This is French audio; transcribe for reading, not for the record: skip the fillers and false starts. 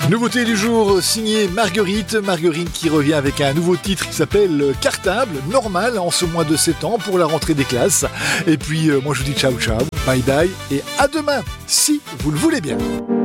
Nouveauté du jour, signée Marguerite. Marguerite qui revient avec un nouveau titre qui s'appelle Cartable, normal en ce mois de 7 ans pour la rentrée des classes. Et puis moi je vous dis ciao ciao, bye bye et à demain, si vous le voulez bien.